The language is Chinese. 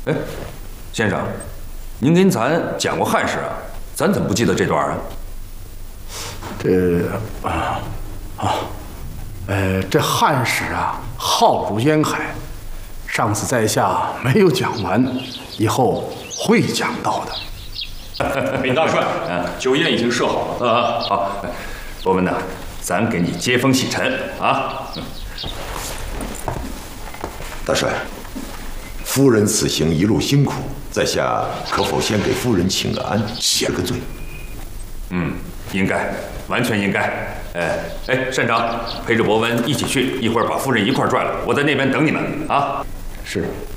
哎，先生，您跟咱讲过汉史啊？咱怎么不记得这段啊？ 这汉史啊，浩如烟海，上次在下没有讲完，以后会讲到的。 禀大帅，酒宴已经设好了。 好，伯文呐，咱给你接风洗尘啊。 大帅，夫人此行一路辛苦，在下可否先给夫人请个安，谢个罪？ 应该，完全应该。擅长陪着伯文一起去，一会儿把夫人一块儿拽来，我在那边等你们啊。 是。